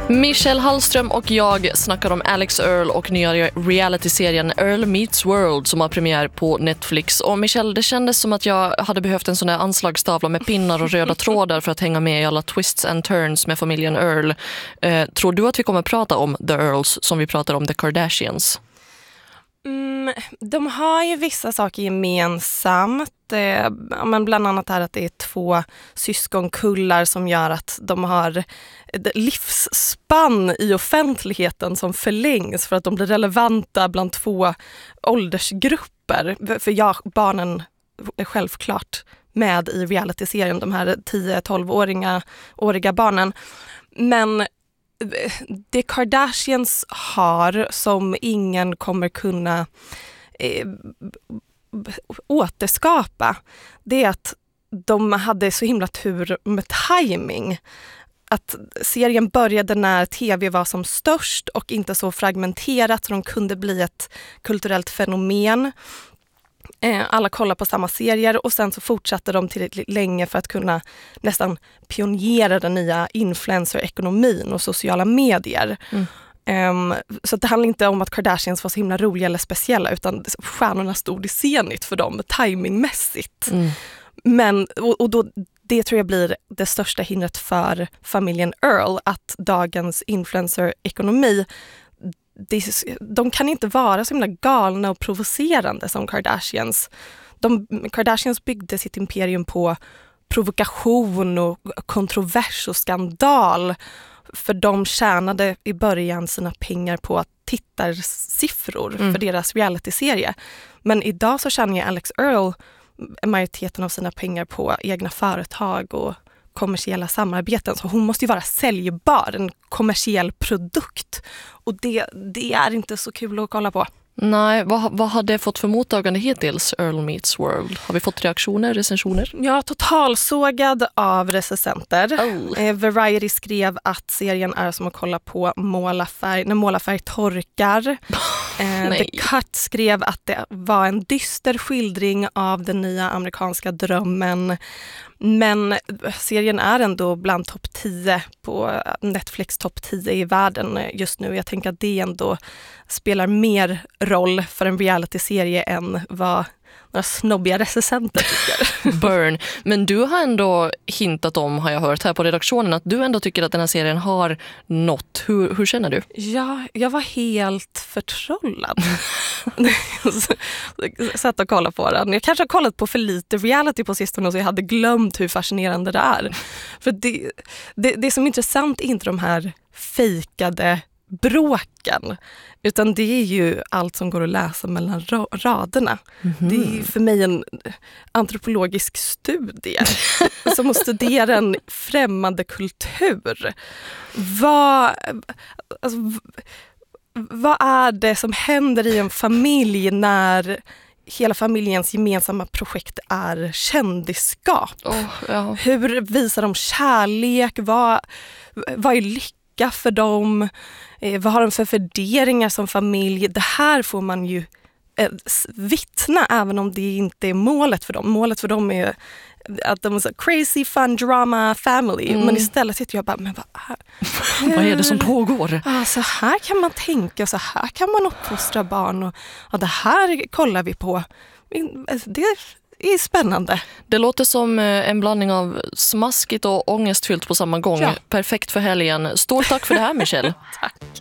Michelle Hallström och jag snackar om Alex Earl och nya reality-serien Earl Meets World som har premiär på Netflix. Och Michelle, det kändes som att jag hade behövt en sån där anslagstavla med pinnar och röda trådar för att hänga med i alla twists and turns med familjen Earl. Tror du att vi kommer prata om The Earls som vi pratar om The Kardashians? De har ju vissa saker gemensamt. Men bland annat är att det är 2 syskonkullar som gör att de har ett livsspann i offentligheten som förlängs för att de blir relevanta bland 2 åldersgrupper. För barnen är självklart med i reality-serien, de här 10-12-åriga barnen. Men det Kardashians har som ingen kommer kunna återskapa, det är att de hade så himla tur med timing. Att serien började när tv var som störst och inte så fragmenterat så de kunde bli ett kulturellt fenomen. Alla kollar på samma serier och sen så fortsatte de tillräckligt länge för att kunna nästan pionjera den nya influencer-ekonomin och sociala medier. Så det handlar inte om att Kardashians var så himla roliga eller speciella, utan stjärnorna stod i scenigt för dem timingmässigt. Men, och då, det tror jag blir det största hindret för familjen Earl, att dagens influencer-ekonomi, de kan inte vara så himla galna och provocerande som Kardashians. Kardashians byggde sitt imperium på provokation och kontrovers och skandal, för de tjänade i början sina pengar på tittarsiffror för deras realityserie. Men idag så tjänar Alex Earl majoriteten av sina pengar på egna företag och kommersiella samarbeten, så hon måste ju vara säljbar, en kommersiell produkt, och det är inte så kul att kolla på. Nej, vad har det fått för mottagande hittills, Earl Meets World? Har vi fått reaktioner, recensioner? Ja, totalsågad av recensenter. Variety skrev att serien är som att kolla på när målarfärg torkar. The Cut skrev att det var en dyster skildring av den nya amerikanska drömmen. Men serien är ändå bland topp 10 på Netflix topp 10 i världen just nu. Jag tänker att det ändå spelar mer roll för en reality-serie än vad några snobbiga recensenter tycker. Burn. Men du har ändå hintat om, har jag hört här på redaktionen, att du ändå tycker att den här serien har nått. Hur känner du? Ja, jag var helt förtrollad. Satt och kollade på den. Jag kanske har kollat på för lite reality på sistone, så jag hade glömt hur fascinerande det är. För det som är intressant är inte de här fejkade bråken, utan det är ju allt som går att läsa mellan raderna. Det är ju för mig en antropologisk studie som att studera en främmande kultur. Vad är det som händer i en familj när hela familjens gemensamma projekt är kändisskap? Hur visar de kärlek? Vad är lycka för dem? Vad har de för värderingar som familj? Det här får man ju vittna, även om det inte är målet för dem. Målet för dem är att de är så crazy, fun, drama, family. Men istället sitter jag bara, men vad är det som pågår? Så här kan man tänka, så här kan man uppfostra barn, och det här kollar vi på. Det är spännande. Det låter som en blandning av smaskigt och ångestfyllt på samma gång. Ja. Perfekt för helgen. Stort tack för det här, Michelle. Tack.